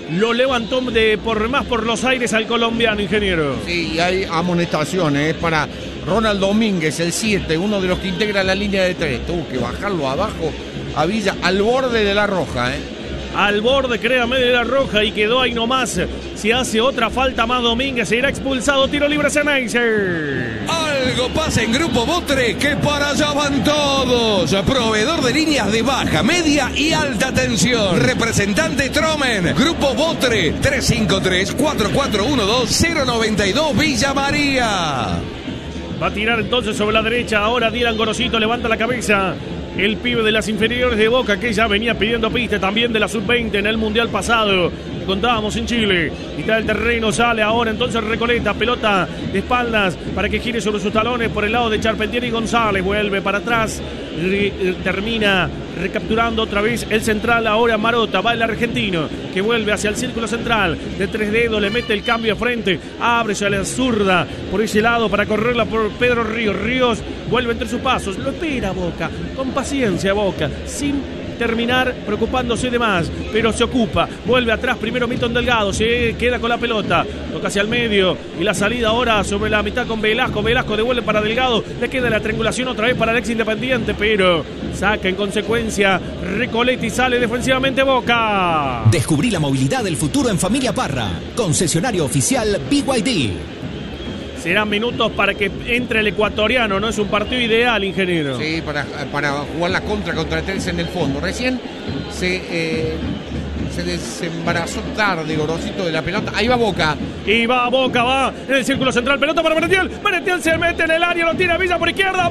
lo levantó por los aires al colombiano, ingeniero. Sí, hay amonestaciones para Ronald Domínguez, el 7, uno de los que integra la línea de 3. Tuvo que bajarlo abajo a Villa, al borde de la roja, Al borde, créame, de la roja, y quedó ahí nomás. Si hace otra falta más Domínguez, será expulsado. Tiro libre Ceneice. Algo pasa en Grupo Botre, que para allá van todos. Proveedor de líneas de baja, media y alta tensión. Representante Tromen. Grupo Botre, 353-4412-092 Villa María. Va a tirar entonces sobre la derecha. Ahora Dylan Gorosito levanta la cabeza. El pibe de las inferiores de Boca, que ya venía pidiendo pista también de la sub-20 en el Mundial pasado. Contábamos en Chile. Mitad del terreno, sale ahora entonces Recoleta. Pelota de espaldas para que gire sobre sus talones por el lado de Charpentier y González. Vuelve para atrás. Termina recapturando otra vez el central. Ahora Marota. Va el argentino que vuelve hacia el círculo central. De 3 dedos le mete el cambio a frente. Abre a la zurda por ese lado para correrla por Pedro Ríos. Ríos vuelve entre sus pasos. Lo espera Boca. Con paciencia Boca. Sin terminar preocupándose de más, pero se ocupa, vuelve atrás primero Milton Delgado, se queda con la pelota, toca hacia el medio y la salida ahora sobre la mitad con Velasco devuelve para Delgado, le queda la triangulación otra vez para el ex Independiente, pero saca en consecuencia Recoleta y sale defensivamente Boca. Descubrí la movilidad del futuro en Familia Parra, concesionario oficial BYD. Serán minutos para que entre el ecuatoriano, no es un partido ideal, ingeniero. Sí, para jugar la contra Telsa en el fondo. Recién se desembarazó tarde Gorosito de la pelota. Ahí va Boca. Y va Boca, va en el círculo central. Pelota para Merentiel. Merentiel se mete en el área, lo tira Villa por izquierda.